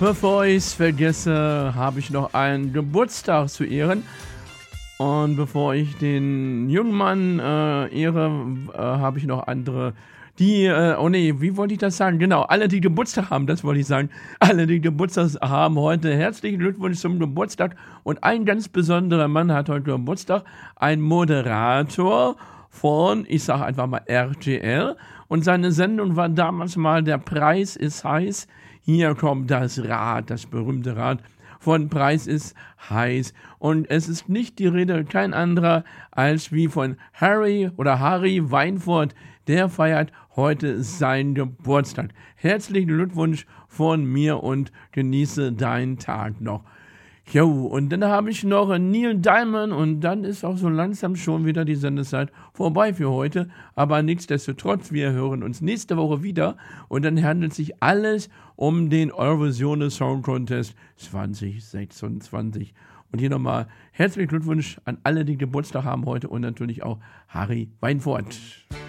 Bevor ich es vergesse, habe ich noch einen Geburtstag zu ehren. Und bevor ich den jungen Mann ehre, habe ich noch andere, die, wie wollte ich das sagen? Genau, alle, die Geburtstag haben, das wollte ich sagen. Alle, die Geburtstag haben heute, herzlichen Glückwunsch zum Geburtstag. Und ein ganz besonderer Mann hat heute Geburtstag, ein Moderator von, ich sage einfach mal RTL. Und seine Sendung war damals mal Der Preis ist heiß. Hier kommt das Rad, das berühmte Rad von Preis ist heiß. Und es ist nicht die Rede, kein anderer, als wie von Harry Weinfurt. Der feiert heute seinen Geburtstag. Herzlichen Glückwunsch von mir und genieße deinen Tag noch. Jo, und dann habe ich noch Neil Diamond und dann ist auch so langsam schon wieder die Sendezeit vorbei für heute. Aber nichtsdestotrotz, wir hören uns nächste Woche wieder und dann handelt sich alles um den Eurovision Song Contest 2026. Und hier nochmal herzlichen Glückwunsch an alle, die Geburtstag haben heute und natürlich auch Harry Weinfurt.